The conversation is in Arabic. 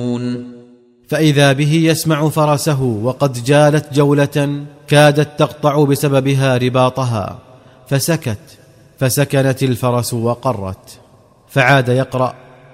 فإذا به يسمع فرسه وقد جالت جولة كادت تقطع بسببها رباطها، فسكت، فسكنت الفرس وقرت، فعاد يقرأ: